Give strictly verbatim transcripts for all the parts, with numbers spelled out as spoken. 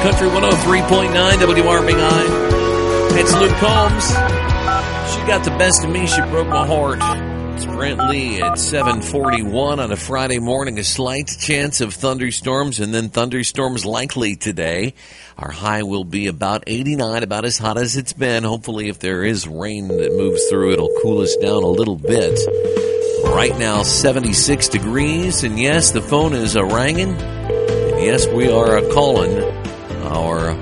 Country one oh three point nine W R B I. It's Luke Combs. She got the best of me. She broke my heart. It's Brent Lee at seven forty-one on a Friday morning. A slight chance of thunderstorms and then thunderstorms likely today. Our high will be about eighty-nine, about as hot as it's been. Hopefully, if there is rain that moves through, it'll cool us down a little bit. Right now, seventy-six degrees. And yes, the phone is a ringing. And yes, we are a calling our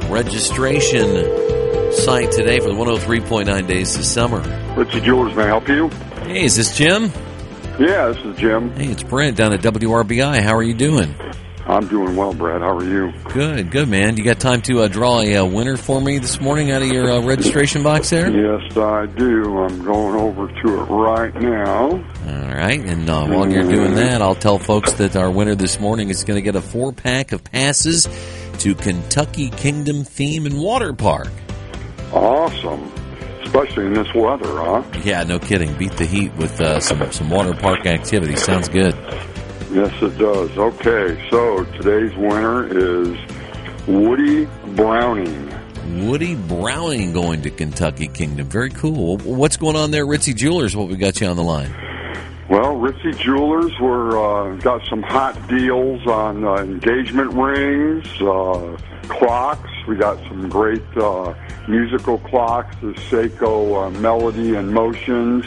registration site today for the one oh three point nine Days of Summer. Ritzy Jewelers, may I help you? Hey, is this Jim? Yeah, this is Jim. Hey, it's Brent down at W R B I. How are you doing? I'm doing well, Brad. How are you? Good, good, man. You got time to uh, draw a uh, winner for me this morning out of your uh, registration box there? Yes, I do. I'm going over to it right now. All right, and uh, while you're doing that, I'll tell folks that our winner this morning is going to get a four-pack of passes to Kentucky Kingdom Theme and Water Park. Awesome. Especially in this weather, huh? Yeah, no kidding. Beat the heat with uh, some, some water park activity. Sounds good. Yes, it does. Okay, so today's winner is Woody Browning. Woody Browning going to Kentucky Kingdom. Very cool. What's going on there, Ritzy Jewelers? What we got you on the line? Well, Ritzy Jewelers, we're uh, got some hot deals on uh, engagement rings, uh, clocks. We got some great uh, musical clocks, the Seiko uh, Melody and Motions.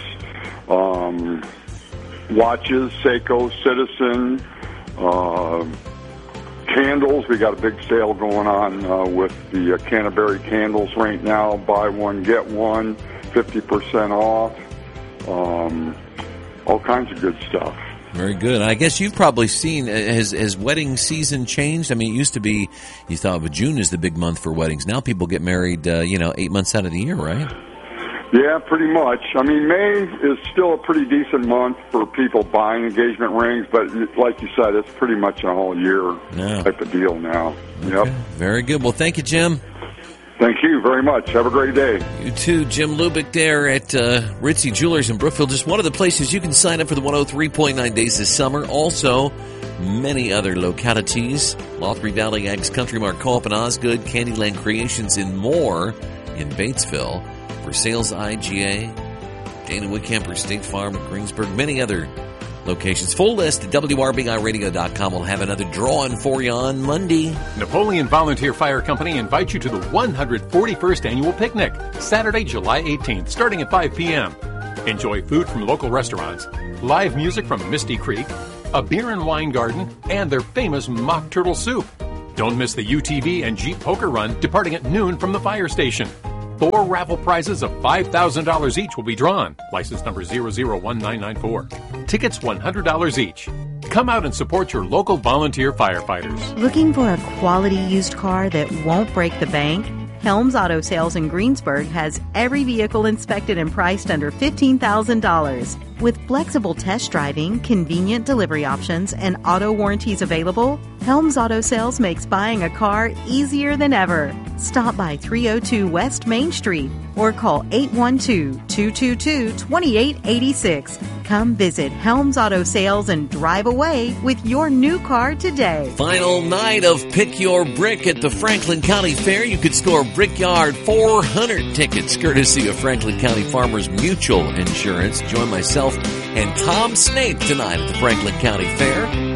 Um, watches, Seiko Citizen, uh, candles. We got a big sale going on uh, with the uh, Canterbury candles right now. Buy one, get one, fifty percent off. Um, all kinds of good stuff. Very good. I guess you've probably seen, has, has wedding season changed? I mean, it used to be, you thought, well, June is the big month for weddings. Now people get married, uh, you know, eight months out of the year, right? Yeah, pretty much. I mean, May is still a pretty decent month for people buying engagement rings, but like you said, it's pretty much a whole year yeah. type of deal now. Okay. Yep. Very good. Well, thank you, Jim. Thank you very much. Have a great day. You too, Jim Lubick there at uh, Ritzy Jewelers in Brookfield. Just one of the places you can sign up for the one oh three point nine Days this summer. Also, many other localities. Lothbury Valley Ag's Country Mart Co-op in Osgood, Candyland Creations and more in Batesville. For sales, I G A, Dana Woodcamper, State Farm, Greensburg, many other locations. Full list at W R B I radio dot com. We'll have another drawing for you on Monday. Napoleon Volunteer Fire Company invites you to the one hundred forty-first Annual Picnic, Saturday, July eighteenth, starting at five p.m. Enjoy food from local restaurants, live music from Misty Creek, a beer and wine garden, and their famous mock turtle soup. Don't miss the U T V and Jeep Poker Run departing at noon from the fire station. Four raffle prizes of five thousand dollars each will be drawn. License number zero zero one nine nine four. Tickets one hundred dollars each. Come out and support your local volunteer firefighters. Looking for a quality used car that won't break the bank? Helms Auto Sales in Greensburg has every vehicle inspected and priced under fifteen thousand dollars. With flexible test driving, convenient delivery options, and auto warranties available, Helms Auto Sales makes buying a car easier than ever. Stop by three oh two West Main Street or call eight one two, two two two, two eight eight six. Come visit Helms Auto Sales and drive away with your new car today. Final night of Pick Your Brick at the Franklin County Fair. You could score Brickyard four hundred tickets courtesy of Franklin County Farmers Mutual Insurance. Join myself and Tom Snape tonight at the Franklin County Fair.